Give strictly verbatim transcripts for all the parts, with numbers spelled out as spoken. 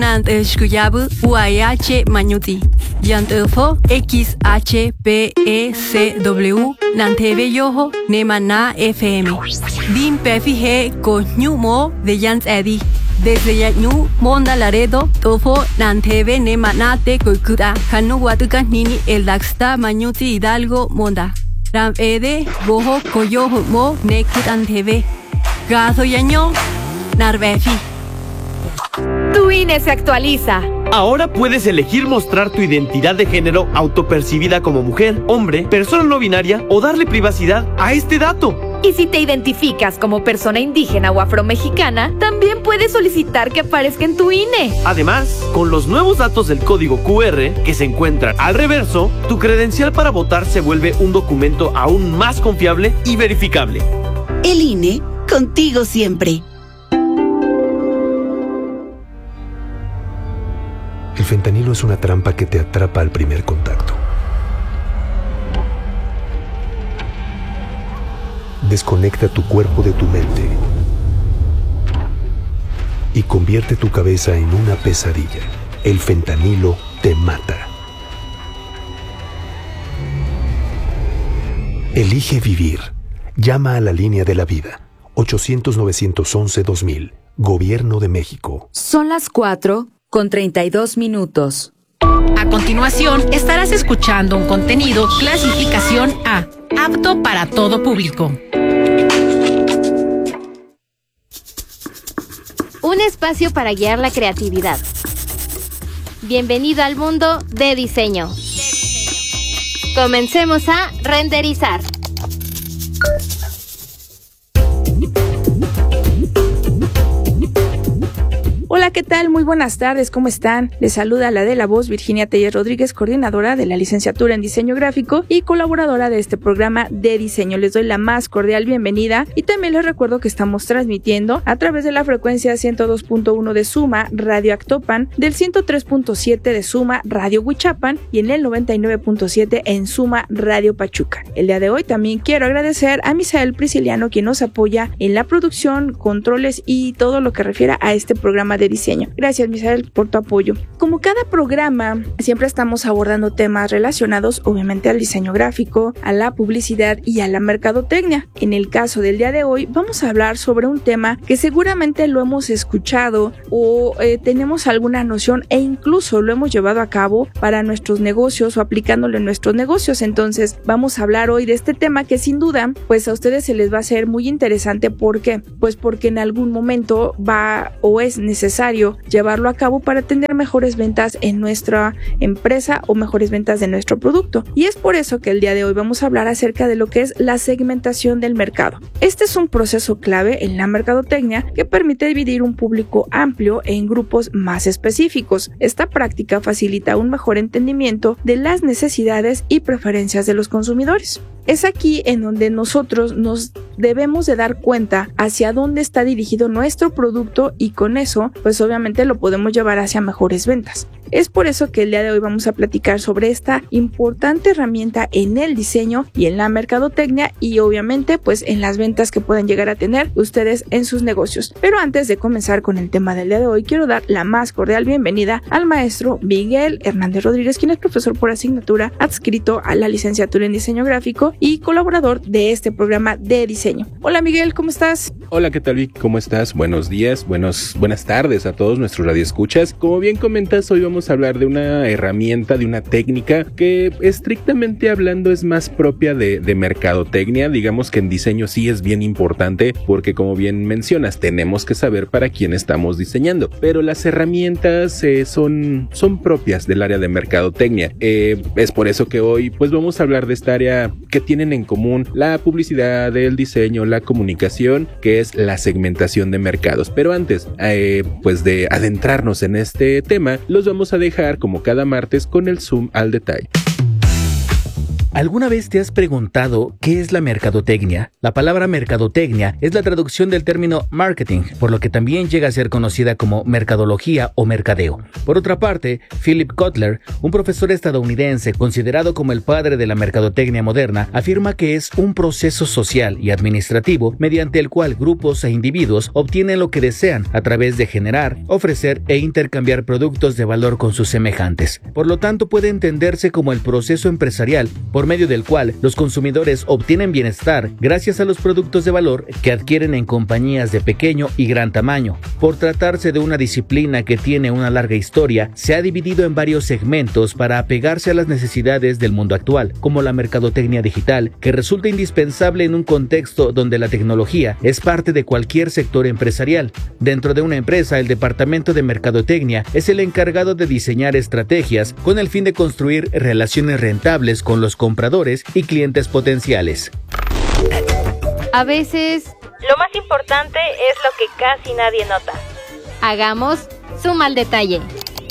Nant Shkuyabu U A H Mañuti. Yantefo X H P E C W Nantebe Yoho Nemana F M. Dim Pefi Ko Nyumo de Yans Edi. Desde Yañu Monda Laredo Tofo Nantebe Nemanate Koikuda Kanu Watuka Nini El Daxta Mañuti Hidalgo Monda. Ram Ede Boho Koyoho Mo Nekut Antebe. Gazo Yaño Narbefi. Tu I N E se actualiza. Ahora puedes elegir mostrar tu identidad de género autopercibida como mujer, hombre, persona no binaria o darle privacidad a este dato. Y si te identificas como persona indígena o afromexicana, también puedes solicitar que aparezca en tu I N E. Además, con los nuevos datos del código Q R que se encuentran al reverso, tu credencial para votar se vuelve un documento aún más confiable y verificable. El I N E, contigo siempre. El fentanilo es una trampa que te atrapa al primer contacto. Desconecta tu cuerpo de tu mente y convierte tu cabeza en una pesadilla. El fentanilo te mata. Elige vivir. Llama a la línea de la vida. ochocientos, novecientos once, dos mil. Gobierno de México. Son las cuatro con treinta y dos minutos. A continuación, estarás escuchando un contenido clasificación A, apto para todo público. Un espacio para guiar la creatividad. Bienvenido al mundo de diseño. Comencemos a renderizar. Hola, ¿qué tal? Muy buenas tardes, ¿cómo están? Les saluda la de la voz Virginia Tellez Rodríguez, coordinadora de la licenciatura en diseño gráfico y colaboradora de este programa de diseño. Les doy la más cordial bienvenida y también les recuerdo que estamos transmitiendo a través de la frecuencia ciento dos punto uno de Suma Radio Actopan, del ciento tres punto siete de Suma Radio Huichapan y en el noventa y nueve punto siete en Suma Radio Pachuca. El día de hoy también quiero agradecer a Misael Prisciliano, quien nos apoya en la producción, controles y todo lo que refiere a este programa de diseño. Gracias, Misael, por tu apoyo. Como cada programa, siempre estamos abordando temas relacionados obviamente al diseño gráfico, a la publicidad y a la mercadotecnia. En el caso del día de hoy, vamos a hablar sobre un tema que seguramente lo hemos escuchado o eh, tenemos alguna noción e incluso lo hemos llevado a cabo para nuestros negocios o aplicándolo en nuestros negocios. Entonces, vamos a hablar hoy de este tema que sin duda, pues a ustedes se les va a hacer muy interesante. ¿Por qué? Pues porque en algún momento va o es necesario llevarlo a cabo para tener mejores ventas en nuestra empresa o mejores ventas de nuestro producto. Y es por eso que el día de hoy vamos a hablar acerca de lo que es la segmentación del mercado. Este es un proceso clave en la mercadotecnia que permite dividir un público amplio en grupos más específicos. Esta práctica facilita un mejor entendimiento de las necesidades y preferencias de los consumidores. Es aquí en donde nosotros nos debemos de dar cuenta hacia dónde está dirigido nuestro producto y con eso, pues obviamente lo podemos llevar hacia mejores ventas. Es por eso que el día de hoy vamos a platicar sobre esta importante herramienta en el diseño y en la mercadotecnia y obviamente pues en las ventas que pueden llegar a tener ustedes en sus negocios. Pero antes de comenzar con el tema del día de hoy, quiero dar la más cordial bienvenida al maestro Miguel Hernández Rodríguez, quien es profesor por asignatura adscrito a la licenciatura en diseño gráfico y colaborador de este programa de diseño. Hola Miguel, ¿cómo estás? Hola, ¿qué tal Vic? ¿Cómo estás? Buenos días, buenos, buenas tardes a todos nuestros radioescuchas. Como bien comentas, hoy vamos a hablar de una herramienta, de una técnica que estrictamente hablando es más propia de, de mercadotecnia. Digamos que en diseño sí es bien importante porque como bien mencionas, tenemos que saber para quién estamos diseñando, pero las herramientas eh, son, son propias del área de mercadotecnia. Eh, es por eso que hoy pues vamos a hablar de esta área que tienen en común la publicidad, el diseño, la comunicación, que es la segmentación de mercados. Pero antes eh, pues de adentrarnos en este tema, los vamos a dejar como cada martes con el zoom al detalle. ¿Alguna vez te has preguntado qué es la mercadotecnia? La palabra mercadotecnia es la traducción del término marketing, por lo que también llega a ser conocida como mercadología o mercadeo. Por otra parte, Philip Kotler, un profesor estadounidense considerado como el padre de la mercadotecnia moderna, afirma que es un proceso social y administrativo mediante el cual grupos e individuos obtienen lo que desean a través de generar, ofrecer e intercambiar productos de valor con sus semejantes. Por lo tanto, puede entenderse como el proceso empresarial por medio del cual los consumidores obtienen bienestar gracias a los productos de valor que adquieren en compañías de pequeño y gran tamaño. Por tratarse de una disciplina que tiene una larga historia, se ha dividido en varios segmentos para apegarse a las necesidades del mundo actual, como la mercadotecnia digital, que resulta indispensable en un contexto donde la tecnología es parte de cualquier sector empresarial. Dentro de una empresa, el departamento de mercadotecnia es el encargado de diseñar estrategias con el fin de construir relaciones rentables con los compradores y clientes potenciales. A veces, lo más importante es lo que casi nadie nota. Hagamos suma al detalle.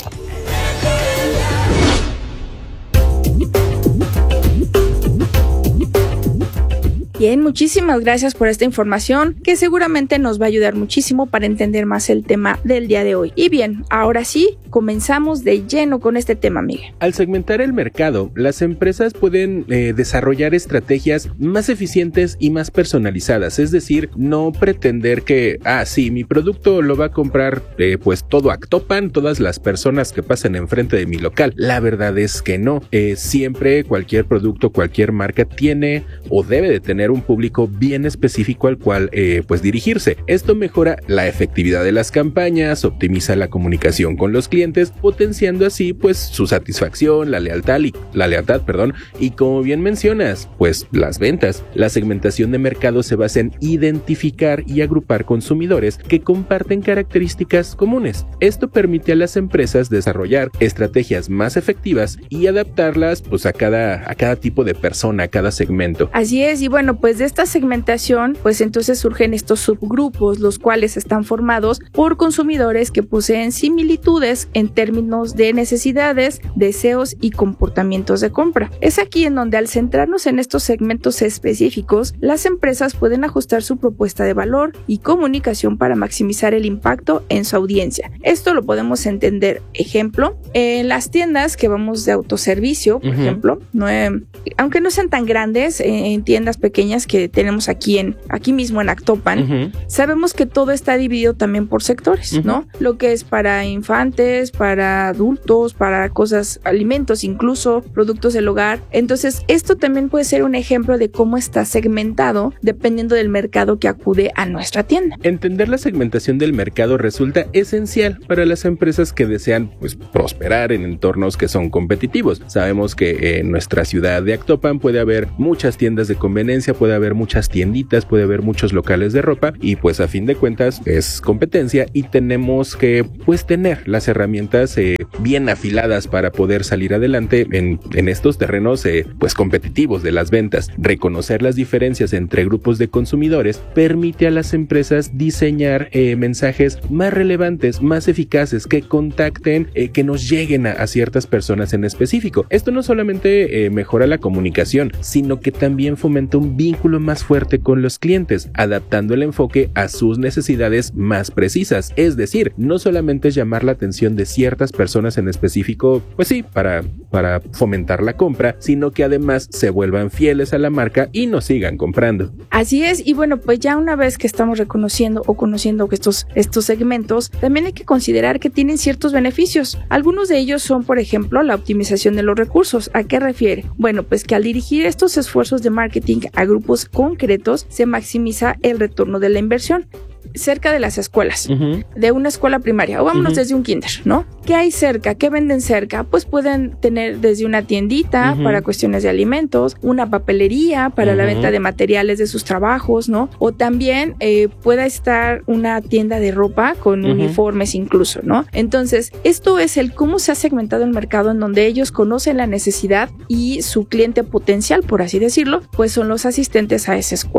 Bien, muchísimas gracias por esta información que seguramente nos va a ayudar muchísimo para entender más el tema del día de hoy. Y bien, ahora sí, comenzamos de lleno con este tema, Miguel. Al segmentar el mercado, las empresas pueden eh, desarrollar estrategias más eficientes y más personalizadas, es decir, no pretender que, ah, sí, mi producto lo va a comprar eh, pues todo Actopan, todas las personas que pasan enfrente de mi local. La verdad es que no, eh, siempre cualquier producto, cualquier marca tiene o debe de tener un público bien específico al cual eh, pues dirigirse. Esto mejora la efectividad de las campañas, optimiza la comunicación con los clientes, potenciando así pues su satisfacción, la lealtad y la lealtad, perdón, y como bien mencionas, pues las ventas. La segmentación de mercado se basa en identificar y agrupar consumidores que comparten características comunes. Esto permite a las empresas desarrollar estrategias más efectivas y adaptarlas pues a cada a cada tipo de persona, a cada segmento. Así es, y bueno, pues de esta segmentación, pues entonces surgen estos subgrupos, los cuales están formados por consumidores que poseen similitudes en términos de necesidades, deseos y comportamientos de compra. Es aquí en donde, al centrarnos en estos segmentos específicos, las empresas pueden ajustar su propuesta de valor y comunicación para maximizar el impacto en su audiencia. Esto lo podemos entender, ejemplo, en las tiendas que vamos de autoservicio, por uh-huh. ejemplo, no, eh, aunque no sean tan grandes, eh, en tiendas pequeñas que tenemos aquí en aquí mismo en Actopan, uh-huh. sabemos que todo está dividido también por sectores, uh-huh. ¿no? Lo que es para infantes, para adultos, para cosas, alimentos, incluso productos del hogar. Entonces, esto también puede ser un ejemplo de cómo está segmentado dependiendo del mercado que acude a nuestra tienda. Entender la segmentación del mercado resulta esencial para las empresas que desean pues prosperar en entornos que son competitivos. Sabemos que en nuestra ciudad de Actopan puede haber muchas tiendas de conveniencia, puede haber muchas tienditas, puede haber muchos locales de ropa y pues a fin de cuentas es competencia y tenemos que pues tener las herramientas eh, bien afiladas para poder salir adelante en, en estos terrenos eh, pues competitivos de las ventas. Reconocer las diferencias entre grupos de consumidores permite a las empresas diseñar eh, mensajes más relevantes, más eficaces, que contacten, eh, que nos lleguen a, a ciertas personas en específico. Esto no solamente eh, mejora la comunicación, sino que también fomenta un vínculo más fuerte con los clientes, adaptando el enfoque a sus necesidades más precisas. Es decir, no solamente es llamar la atención de ciertas personas en específico, pues sí, para, para fomentar la compra, sino que además se vuelvan fieles a la marca y nos sigan comprando. Así es, y bueno, pues ya una vez que estamos reconociendo o conociendo estos, estos segmentos, también hay que considerar que tienen ciertos beneficios. Algunos de ellos son, por ejemplo, la optimización de los recursos. ¿A qué refiere? Bueno, pues que al dirigir estos esfuerzos de marketing a grupos concretos, se maximiza el retorno de la inversión. Cerca de las escuelas, uh-huh. de una escuela primaria, o vámonos uh-huh. desde un kinder, ¿no? ¿Qué hay cerca? ¿Qué venden cerca? Pues pueden tener desde una tiendita uh-huh. para cuestiones de alimentos, una papelería para uh-huh. la venta de materiales de sus trabajos, ¿no? O también eh, pueda estar una tienda de ropa con uh-huh. uniformes incluso, ¿no? Entonces, esto es el cómo se ha segmentado el mercado, en donde ellos conocen la necesidad y su cliente potencial, por así decirlo, pues son los asistentes a esa escuela.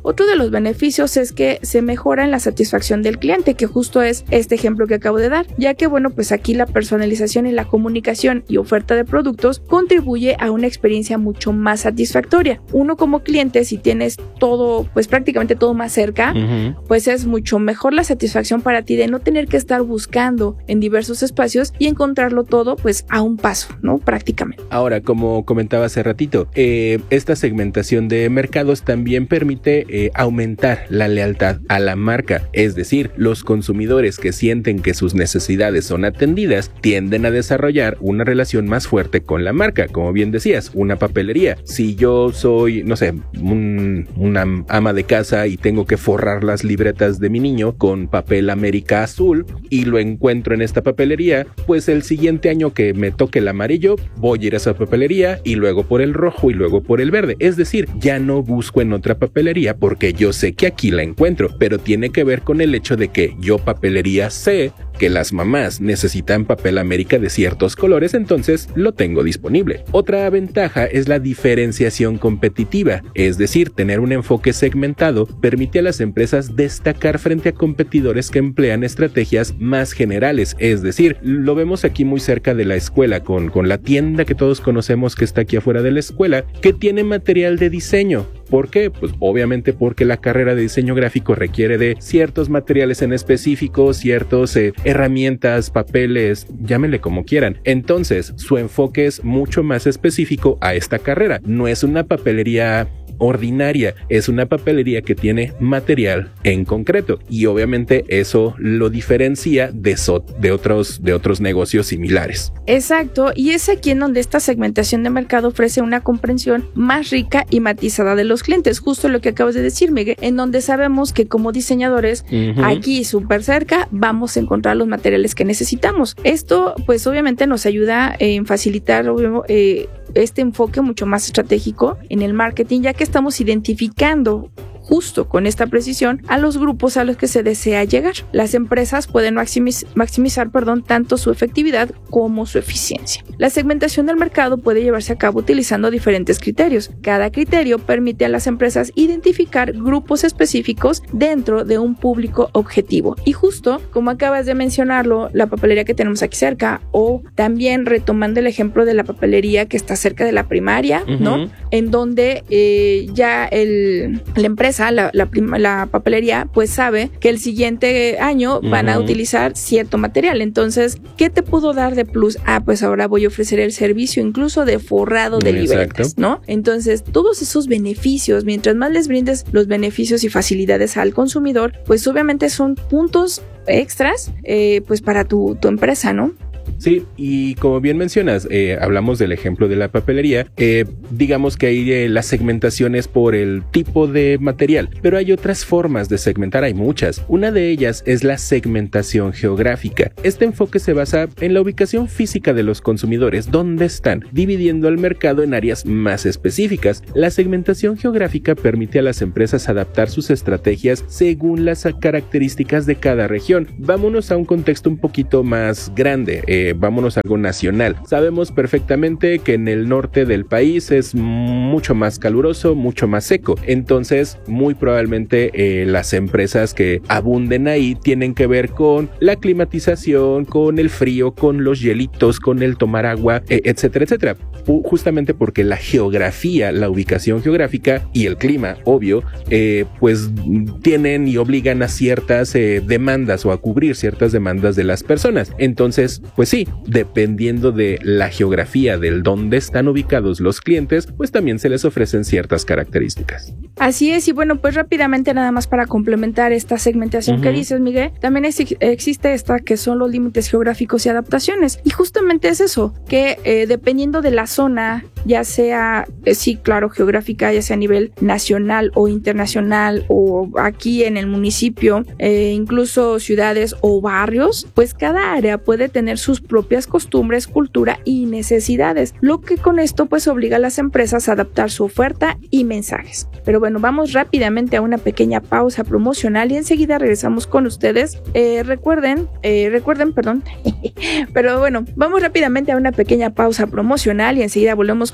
Otro de los beneficios es que se mejora en la satisfacción del cliente, que justo es este ejemplo que acabo de dar, ya que bueno, pues aquí la personalización en la comunicación y oferta de productos contribuye a una experiencia mucho más satisfactoria. Uno como cliente, si tienes todo, pues prácticamente todo más cerca, uh-huh. pues es mucho mejor la satisfacción para ti de no tener que estar buscando en diversos espacios y encontrarlo todo pues a un paso, ¿no? Prácticamente. Ahora, como comentaba hace ratito, eh, esta segmentación de mercados también permite eh, aumentar la lealtad a la marca, es decir, los consumidores que sienten que sus necesidades son atendidas tienden a desarrollar una relación más fuerte con la marca, como bien decías, una papelería. Si yo soy, no sé, un, una ama de casa y tengo que forrar las libretas de mi niño con papel América azul y lo encuentro en esta papelería, pues el siguiente año que me toque el amarillo voy a ir a esa papelería y luego por el rojo y luego por el verde. Es decir, ya no busco en otra papelería porque yo sé que aquí la encuentro, pero tiene que ver con el hecho de que yo papelería sé que las mamás necesitan papel América de ciertos colores, entonces lo tengo disponible. Otra ventaja es la diferenciación competitiva, es decir, tener un enfoque segmentado permite a las empresas destacar frente a competidores que emplean estrategias más generales, es decir, lo vemos aquí muy cerca de la escuela con, con la tienda que todos conocemos que está aquí afuera de la escuela, que tiene material de diseño. ¿Por qué? Pues obviamente porque la carrera de diseño gráfico requiere de ciertos materiales en específico, ciertos eh, herramientas, papeles, llámenle como quieran. Entonces, su enfoque es mucho más específico a esta carrera. No es una papelería ordinaria, es una papelería que tiene material en concreto y obviamente eso lo diferencia de, so, de, otros, de otros negocios similares. Exacto, y es aquí en donde esta segmentación de mercado ofrece una comprensión más rica y matizada de los clientes, justo lo que acabas de decir, Miguel, en donde sabemos que como diseñadores uh-huh. aquí súper cerca vamos a encontrar los materiales que necesitamos. Esto pues obviamente nos ayuda en facilitar eh, este enfoque mucho más estratégico en el marketing, ya que estamos identificando justo con esta precisión a los grupos a los que se desea llegar. Las empresas pueden maximiz- maximizar perdón, tanto su efectividad como su eficiencia. La segmentación del mercado puede llevarse a cabo utilizando diferentes criterios. Cada criterio permite a las empresas identificar grupos específicos dentro de un público objetivo. Y justo, como acabas de mencionarlo, la papelería que tenemos aquí cerca, o también retomando el ejemplo de la papelería que está cerca de la primaria, uh-huh. ¿no? En donde eh, ya el, la empresa La, la, la papelería pues sabe que el siguiente año van uh-huh. a utilizar cierto material. Entonces, ¿qué te puedo dar de plus? Ah, pues ahora voy a ofrecer el servicio incluso de forrado de libretas, ¿no? Entonces, todos esos beneficios, mientras más les brindes los beneficios y facilidades al consumidor, pues obviamente son puntos extras eh, pues para tu, tu empresa, ¿no? Sí, y como bien mencionas, eh, hablamos del ejemplo de la papelería, eh, digamos que ahí eh, la segmentación es por el tipo de material, pero hay otras formas de segmentar, hay muchas. Una de ellas es la segmentación geográfica. Este enfoque se basa en la ubicación física de los consumidores, dónde están, dividiendo el mercado en áreas más específicas. La segmentación geográfica permite a las empresas adaptar sus estrategias según las características de cada región. Vámonos a un contexto un poquito más grande. Eh, Eh, vámonos a algo nacional. Sabemos perfectamente que en el norte del país es mucho más caluroso, mucho más seco. Entonces, muy probablemente eh, las empresas que abunden ahí tienen que ver con la climatización, con el frío, con los hielitos, con el tomar agua, eh, etcétera, etcétera. Justamente porque la geografía, la ubicación geográfica y el clima, obvio, eh, pues tienen y obligan a ciertas eh, demandas o a cubrir ciertas demandas de las personas. Entonces, pues sí, dependiendo de la geografía del dónde están ubicados los clientes, pues también se les ofrecen ciertas características. Así es, y bueno, pues rápidamente nada más para complementar esta segmentación uh-huh. que dices, Miguel, también es, existe esta que son los límites geográficos y adaptaciones, y justamente es eso, que eh, dependiendo de la zona, ya sea, eh, sí, claro, geográfica, ya sea a nivel nacional o internacional, o aquí en el municipio, eh, incluso ciudades o barrios, pues cada área puede tener sus propias costumbres, cultura y necesidades, lo que con esto pues obliga a las empresas a adaptar su oferta y mensajes. Pero bueno, vamos rápidamente a una pequeña pausa promocional y enseguida regresamos con ustedes. Eh, recuerden, eh, recuerden, perdón, pero bueno, vamos rápidamente a una pequeña pausa promocional y enseguida volvemos con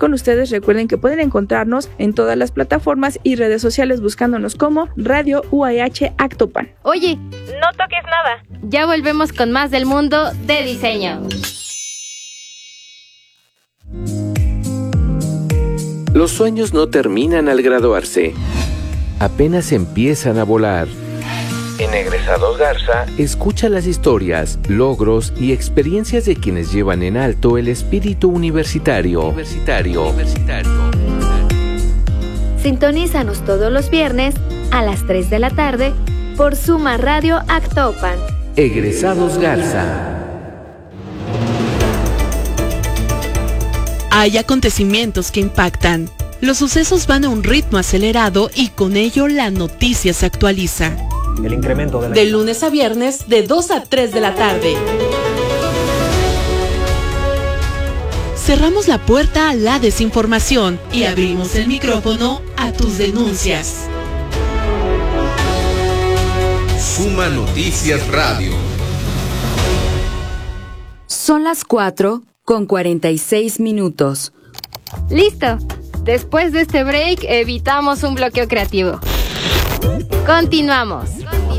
con ustedes. Recuerden que pueden encontrarnos en todas las plataformas y redes sociales buscándonos como Radio U A H Actopan. Oye, no toques nada. ya volvemos con más del mundo de diseño. Los sueños no terminan al graduarse, apenas empiezan a volar. En Egresados Garza, escucha las historias, logros y experiencias de quienes llevan en alto el espíritu universitario. Universitario. Universitario. Sintonízanos todos los viernes a las tres de la tarde por Suma Radio Actopan. Egresados Garza. Hay acontecimientos que impactan. Los sucesos van a un ritmo acelerado y con ello la noticia se actualiza. El incremento de la... De lunes a viernes, de dos a tres de la tarde. Cerramos la puerta a la desinformación y abrimos el micrófono a tus denuncias. Suma Noticias Radio. Son las cuatro con cuarenta y seis minutos. Listo. Después de este break, evitamos un bloqueo creativo. Continuamos.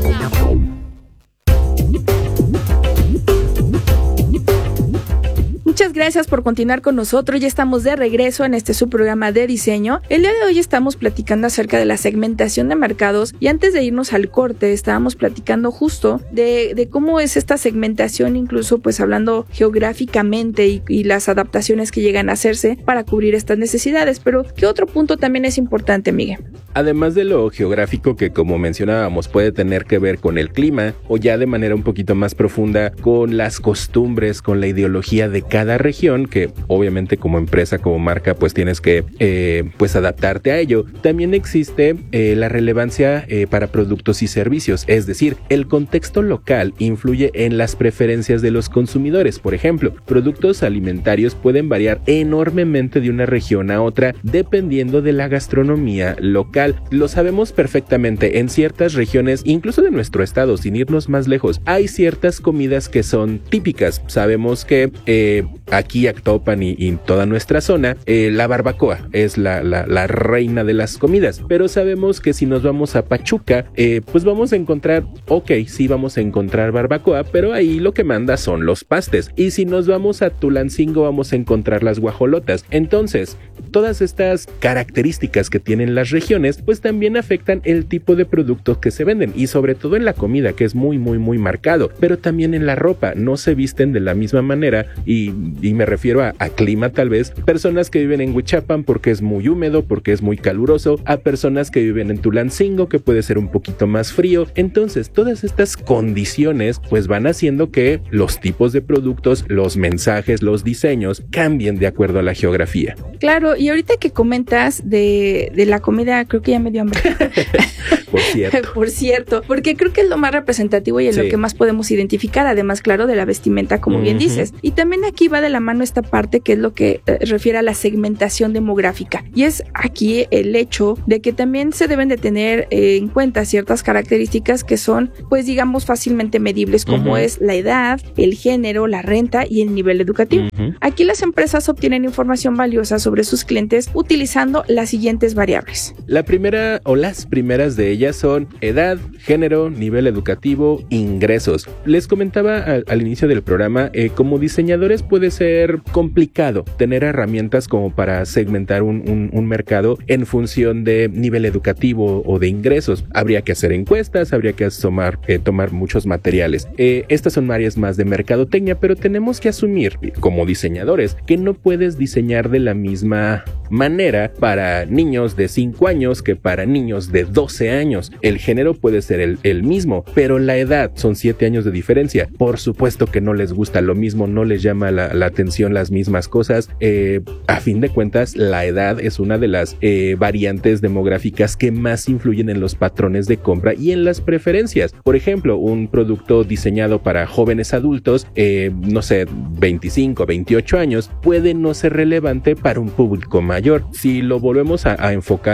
Muchas gracias por continuar con nosotros. Ya estamos de regreso en este subprograma de diseño. El día de hoy estamos platicando acerca de la segmentación de mercados y antes de irnos al corte estábamos platicando justo de, de cómo es esta segmentación, incluso pues hablando geográficamente y, y las adaptaciones que llegan a hacerse para cubrir estas necesidades. Pero ¿qué otro punto también es importante, Miguel? Además de lo geográfico que, como mencionábamos, puede tener que ver con el clima o ya de manera un poquito más profunda con las costumbres, con la ideología de cada región, que obviamente como empresa, como marca, pues tienes que eh, pues adaptarte a ello. También existe eh, la relevancia eh, para productos y servicios, es decir, el contexto local influye en las preferencias de los consumidores. Por ejemplo, productos alimentarios pueden variar enormemente de una región a otra dependiendo de la gastronomía local. Lo sabemos perfectamente, en ciertas regiones, incluso de nuestro estado, sin irnos más lejos, hay ciertas comidas que son típicas. Sabemos que eh, aquí Actopan y, y toda nuestra zona, eh, la barbacoa es la, la, la reina de las comidas, pero sabemos que si nos vamos a Pachuca, eh, pues vamos a encontrar, ok, sí vamos a encontrar barbacoa, pero ahí lo que manda son los pastes, y si nos vamos a Tulancingo vamos a encontrar las guajolotas. Entonces, todas estas características que tienen las regiones, pues también afectan el tipo de productos que se venden, y sobre todo en la comida, que es muy muy muy marcado, pero también en la ropa, no se visten de la misma manera, y, y me refiero a, a clima tal vez, personas que viven en Huichapan porque es muy húmedo, porque es muy caluroso, a personas que viven en Tulancingo que puede ser un poquito más frío. Entonces todas estas condiciones pues van haciendo que los tipos de productos, los mensajes, los diseños cambien de acuerdo a la geografía. Claro, y ahorita que comentas de, de la comida, creo que ya me dio hambre. Por cierto. Por cierto, porque creo que es lo más representativo y es sí. lo que más podemos identificar, además, claro, de la vestimenta, como uh-huh. bien dices. Y también aquí va de la mano esta parte que es lo que eh, refiere a la segmentación demográfica. Y es aquí el hecho de que también se deben de tener eh, en cuenta ciertas características que son, pues digamos, fácilmente medibles, como uh-huh. es la edad, el género, la renta y el nivel educativo. Uh-huh. Aquí las empresas obtienen información valiosa sobre sus clientes utilizando las siguientes variables. La primera o las primeras de ellas son edad, género, nivel educativo, ingresos. Les comentaba al, al inicio del programa, eh, como diseñadores puede ser complicado tener herramientas como para segmentar un, un, un mercado en función de nivel educativo o de ingresos. Habría que hacer encuestas, habría que tomar, eh, tomar muchos materiales. Eh, estas son áreas más de mercadotecnia, pero tenemos que asumir como diseñadores que no puedes diseñar de la misma manera para niños de cinco años que para niños de doce años. El género puede ser el, el mismo, pero la edad son siete años de diferencia. Por supuesto que no les gusta lo mismo, no les llama la, la atención las mismas cosas. Eh, a fin de cuentas, la edad es una de las eh, variantes demográficas que más influyen en los patrones de compra y en las preferencias. Por ejemplo, un producto diseñado para jóvenes adultos, eh, no sé, veinticinco, veintiocho años, puede no ser relevante para un público mayor. Si lo volvemos a, a enfocar en, en la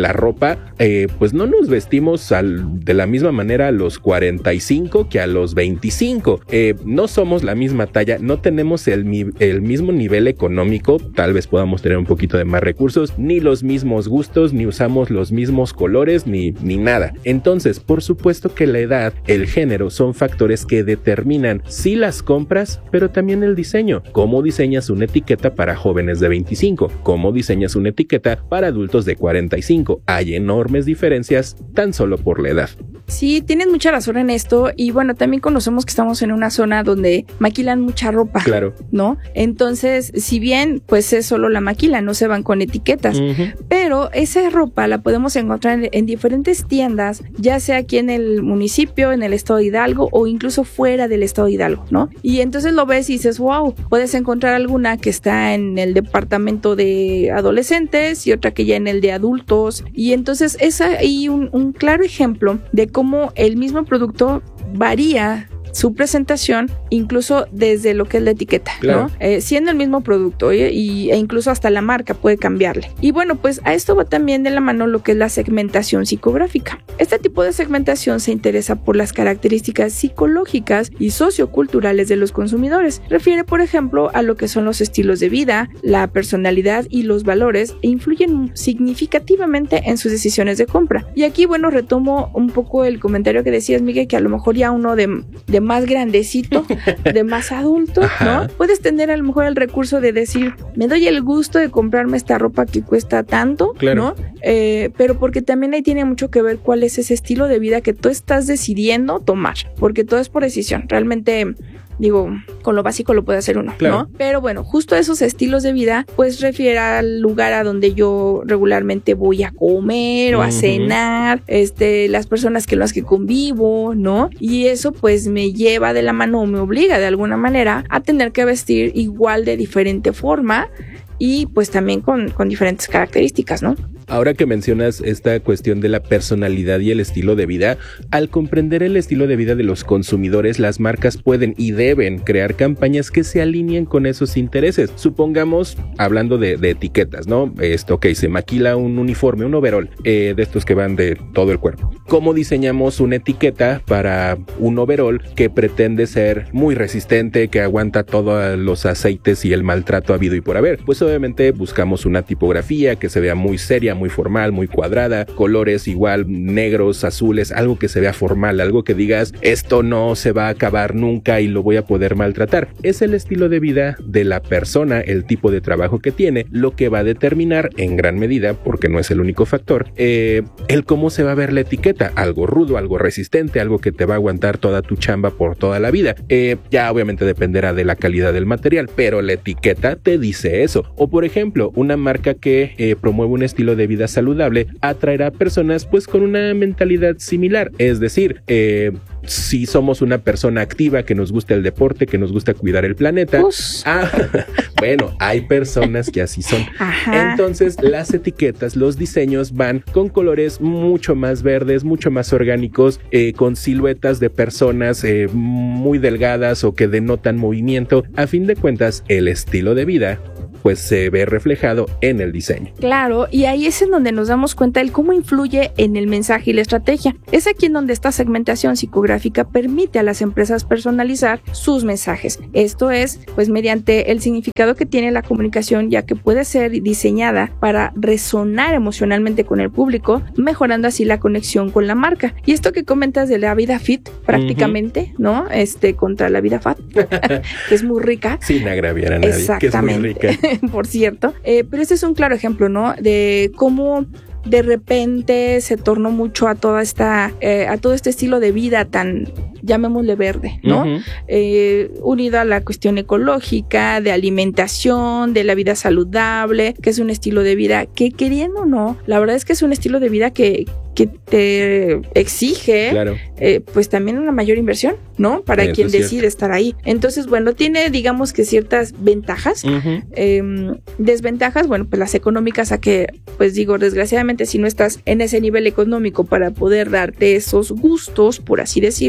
la ropa, eh, pues no nos vestimos al, de la misma manera a los cuarenta y cinco que a los veinticinco. Eh, no somos la misma talla, no tenemos el, el mismo nivel económico, tal vez podamos tener un poquito de más recursos, ni los mismos gustos, ni usamos los mismos colores, ni, ni nada. Entonces, por supuesto que la edad, el género son factores que determinan sí las compras, pero también el diseño. ¿Cómo diseñas una etiqueta para jóvenes de veinticinco? ¿Cómo diseñas una etiqueta para adultos de cuarenta y cinco? Hay enormes diferencias tan solo por la edad. Sí, tienes mucha razón en esto y bueno, también conocemos que estamos en una zona donde maquilan mucha ropa. Claro. ¿No? Entonces, si bien pues es solo la maquila, no se van con etiquetas, uh-huh. pero esa ropa la podemos encontrar en, en diferentes tiendas, ya sea aquí en el municipio, en el estado de Hidalgo o incluso fuera del estado de Hidalgo, ¿no? Y entonces lo ves y dices, wow, puedes encontrar alguna que está en el departamento de adolescentes y otra que ya en el de adultos y entonces es ahí un, un claro ejemplo de cómo el mismo producto varía su presentación, incluso desde lo que es la etiqueta, claro. ¿no? Eh, siendo el mismo producto ¿eh? y, e incluso hasta la marca puede cambiarle. Y bueno, pues a esto va también de la mano lo que es la segmentación psicográfica. Este tipo de segmentación se interesa por las características psicológicas y socioculturales de los consumidores. Refiere, por ejemplo, a lo que son los estilos de vida, la personalidad y los valores e influyen significativamente en sus decisiones de compra. Y aquí, bueno, retomo un poco el comentario que decías, Miguel, que a lo mejor ya uno de, de más grandecito, de más adulto, Ajá. ¿no? Puedes tener a lo mejor el recurso de decir, me doy el gusto de comprarme esta ropa que cuesta tanto, claro. ¿no? Eh, pero porque también ahí tiene mucho que ver cuál es ese estilo de vida que tú estás decidiendo tomar, porque todo es por decisión. Realmente, digo, con lo básico lo puede hacer uno, claro. ¿no? Pero bueno, justo esos estilos de vida, pues refiere al lugar a donde yo regularmente voy a comer o uh-huh. a cenar, este, las personas con las que convivo, ¿no? Y eso pues me lleva de la mano o me obliga de alguna manera a tener que vestir igual de diferente forma y pues también con, con diferentes características, ¿no? Ahora que mencionas esta cuestión de la personalidad y el estilo de vida, al comprender el estilo de vida de los consumidores, las marcas pueden y deben crear campañas que se alineen con esos intereses. Supongamos, hablando de, de etiquetas, ¿no? Esto, ok, se maquila un uniforme, un overol, eh, de estos que van de todo el cuerpo. ¿Cómo diseñamos una etiqueta para un overol que pretende ser muy resistente, que aguanta todos los aceites y el maltrato habido y por haber? Pues obviamente buscamos una tipografía que se vea muy seria, muy formal, muy cuadrada, colores igual negros, azules, algo que se vea formal, algo que digas, esto no se va a acabar nunca y lo voy a poder maltratar. Es el estilo de vida de la persona, el tipo de trabajo que tiene, lo que va a determinar en gran medida, porque no es el único factor, eh, el cómo se va a ver la etiqueta, algo rudo, algo resistente, algo que te va a aguantar toda tu chamba por toda la vida. Eh, ya obviamente dependerá de la calidad del material, pero la etiqueta te dice eso. O por ejemplo, una marca que eh, promueve un estilo de vida saludable atraerá personas pues con una mentalidad similar, es decir, eh, si somos una persona activa que nos gusta el deporte, que nos gusta cuidar el planeta, ah, bueno, hay personas que así son. Ajá. Entonces las etiquetas, los diseños van con colores mucho más verdes, mucho más orgánicos, eh, con siluetas de personas eh, muy delgadas o que denotan movimiento. A fin de cuentas, el estilo de vida pues se ve reflejado en el diseño. Claro, y ahí es en donde nos damos cuenta de cómo influye en el mensaje y la estrategia. Es aquí en donde esta segmentación psicográfica permite a las empresas personalizar sus mensajes. Esto es, pues mediante el significado que tiene la comunicación, ya que puede ser diseñada para resonar emocionalmente con el público, mejorando así la conexión con la marca. Y esto que comentas de la vida fit, prácticamente, uh-huh. ¿no? Este, contra la vida fat, que es muy rica. Sin agraviar a nadie, que es muy rica. Por cierto, eh, pero este es un claro ejemplo, ¿no? De cómo de repente se tornó mucho a toda esta, eh, a todo este estilo de vida tan, llamémosle verde, ¿no? Uh-huh. Eh, unido a la cuestión ecológica, de alimentación, de la vida saludable, que es un estilo de vida que, queriendo o no, la verdad es que es un estilo de vida que, que te exige, claro. eh, pues también una mayor inversión, ¿no? Para Eso quien decide cierto. estar ahí. Entonces, bueno, tiene, digamos que ciertas ventajas, uh-huh. eh, desventajas, bueno, pues las económicas, a que, pues digo, desgraciadamente, si no estás en ese nivel económico para poder darte esos gustos, por así decirlo, en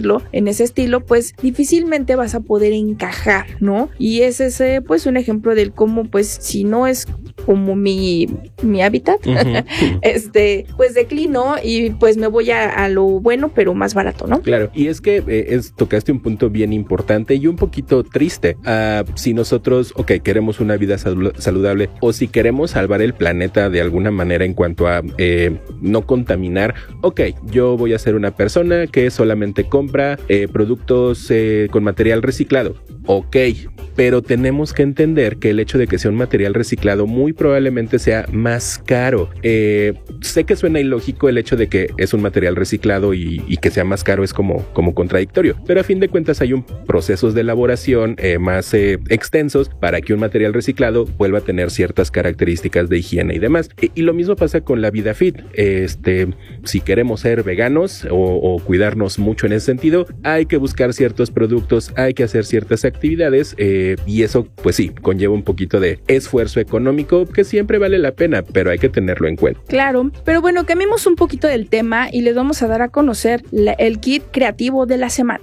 en ese estilo, pues difícilmente vas a poder encajar, ¿no? Y ese es eh, pues un ejemplo del cómo, pues, si no es como mi, mi hábitat, uh-huh. este, pues declino y pues me voy a, a lo bueno, pero más barato, ¿no? Claro, y es que eh, es, tocaste un punto bien importante y un poquito triste. Uh, si nosotros, ok, queremos una vida sal- saludable o si queremos salvar el planeta de alguna manera en cuanto a eh, no contaminar, ok, yo voy a ser una persona que solamente compra eh, productos eh, con material reciclado, ok, pero tenemos que entender que el hecho de que sea un material reciclado muy probablemente sea más caro. Eh, sé que suena ilógico el hecho de que es un material reciclado y, y que sea más caro, es como, como contradictorio, pero a fin de cuentas hay un procesos de elaboración eh, más eh, extensos para que un material reciclado vuelva a tener ciertas características de higiene y demás. Y, y lo mismo pasa con la vida fit. Este, si queremos ser veganos o, o cuidarnos mucho en ese sentido, hay que buscar ciertos productos, hay que hacer ciertas actividades eh, y eso pues sí, conlleva un poquito de esfuerzo económico que siempre vale la pena, pero hay que tenerlo en cuenta. Claro, pero bueno, cambiemos un poquito del tema y les vamos a dar a conocer la, el kit creativo de la semana.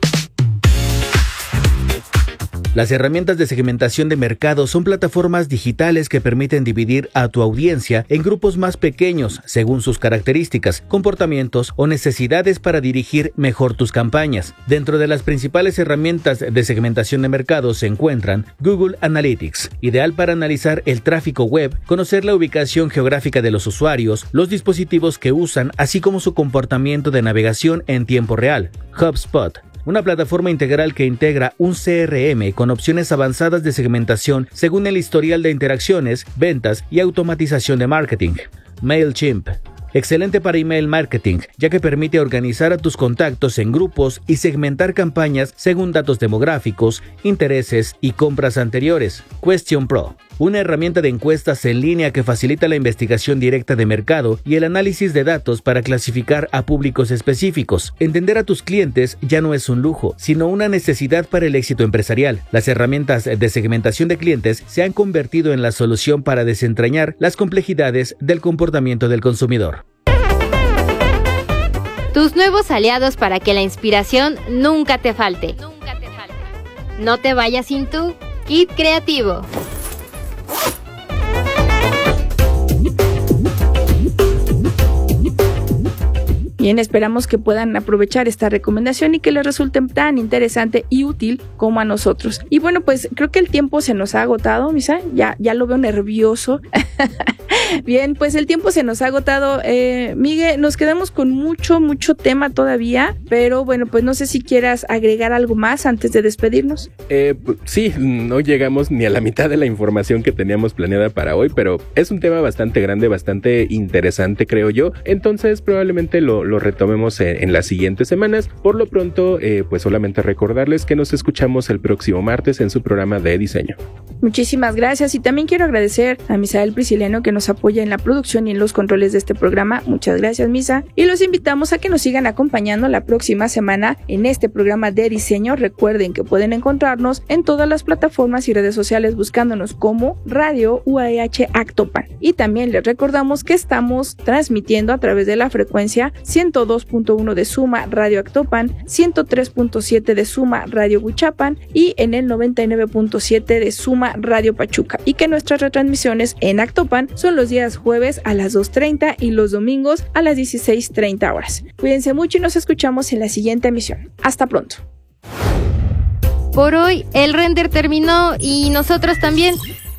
Las herramientas de segmentación de mercado son plataformas digitales que permiten dividir a tu audiencia en grupos más pequeños según sus características, comportamientos o necesidades para dirigir mejor tus campañas. Dentro de las principales herramientas de segmentación de mercado se encuentran Google Analytics, ideal para analizar el tráfico web, conocer la ubicación geográfica de los usuarios, los dispositivos que usan, así como su comportamiento de navegación en tiempo real. HubSpot, una plataforma integral que integra un C R M con opciones avanzadas de segmentación según el historial de interacciones, ventas y automatización de marketing. MailChimp, excelente para email marketing, ya que permite organizar a tus contactos en grupos y segmentar campañas según datos demográficos, intereses y compras anteriores. Question Pro, una herramienta de encuestas en línea que facilita la investigación directa de mercado y el análisis de datos para clasificar a públicos específicos. Entender a tus clientes ya no es un lujo, sino una necesidad para el éxito empresarial. Las herramientas de segmentación de clientes se han convertido en la solución para desentrañar las complejidades del comportamiento del consumidor. Tus nuevos aliados para que la inspiración nunca te falte. No te vayas sin tu kit creativo. Bien, esperamos que puedan aprovechar esta recomendación y que les resulte tan interesante y útil como a nosotros. Y bueno, pues creo que el tiempo se nos ha agotado, Misa, ya, ya lo veo nervioso. Bien, pues el tiempo se nos ha agotado. Eh, Miguel, nos quedamos con mucho, mucho tema todavía, pero bueno, pues no sé si quieras agregar algo más antes de despedirnos. Eh, sí, no llegamos ni a la mitad de la información que teníamos planeada para hoy, pero es un tema bastante grande, bastante interesante, creo yo. Entonces probablemente lo, lo retomemos en, en las siguientes semanas. Por lo pronto, eh, pues solamente recordarles que nos escuchamos el próximo martes en su programa de diseño. Muchísimas gracias y también quiero agradecer a Misael Prisciliano que nos apoya en la producción y en los controles de este programa. Muchas gracias, Misa. Y los invitamos a que nos sigan acompañando la próxima semana en este programa de diseño. Recuerden que pueden encontrarnos en todas las plataformas y redes sociales buscándonos como Radio U A H Actopan. Y también les recordamos que estamos transmitiendo a través de la frecuencia ciento dos punto uno de Suma Radio Actopan, ciento tres punto siete de Suma Radio Huichapan y en el noventa y nueve punto siete de Suma Radio Pachuca. Y que nuestras retransmisiones en Actopan son los días jueves a las dos treinta y los domingos a las dieciséis treinta horas. Cuídense mucho y nos escuchamos en la siguiente emisión. Hasta pronto. Por hoy el render terminó y nosotros también.